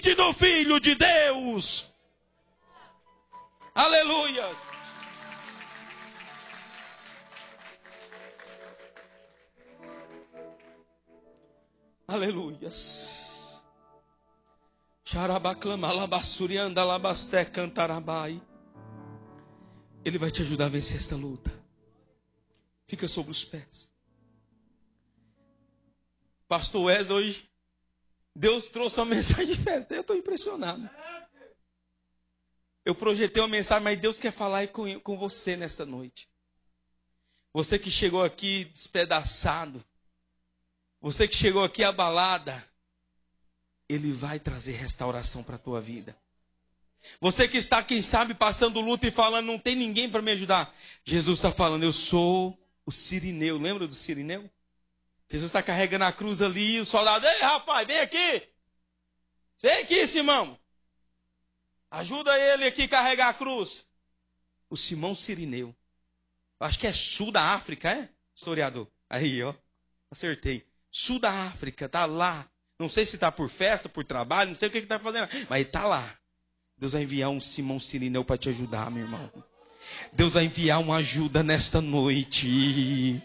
do Filho de Deus. Aleluia. Aleluias. Ele vai te ajudar a vencer esta luta. Fica sobre os pés. Pastor Wes, hoje, Deus trouxe uma mensagem diferente. Eu estou impressionado. Eu projetei uma mensagem, mas Deus quer falar com você nesta noite. Você que chegou aqui despedaçado. Você que chegou aqui abalada. Ele vai trazer restauração para a tua vida. Você que está, quem sabe, passando luta e falando, não tem ninguém para me ajudar. Jesus está falando, eu sou o Cirineu. Lembra do Cirineu? Jesus está carregando a cruz ali, o soldado, ei rapaz, vem aqui. Vem aqui, Simão. Ajuda ele aqui a carregar a cruz. O Simão Cirineu. Acho que é sul da África, é? Historiador. Aí, ó. Acertei. Sul da África, tá lá. Não sei se está por festa, por trabalho, não sei o que está fazendo. Mas ele está lá. Deus vai enviar um Simão Cirineu para te ajudar, meu irmão. Deus vai enviar uma ajuda nesta noite.